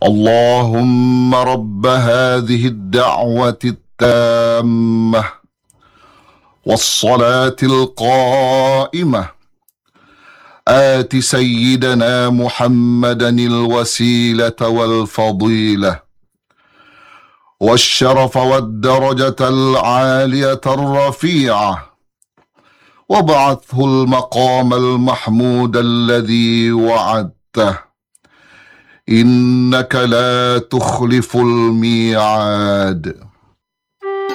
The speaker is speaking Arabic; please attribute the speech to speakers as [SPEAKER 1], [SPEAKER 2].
[SPEAKER 1] اللهم رب هذه الدعوة التامة والصلاة القائمة آت سيدنا محمدا الوسيلة والفضيلة والشرف والدرجة العالية الرفيعة، وابعثه المقام المحمود الذي وعدته، إنك لا تخلف الميعاد.